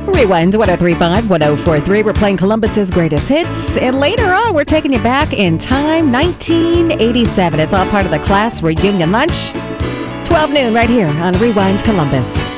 Rewind 1035 1043. We're playing Columbus's greatest hits. And later on, we're taking you back in time, 1987. It's all part of the class reunion lunch. 12 noon right here on Rewind Columbus.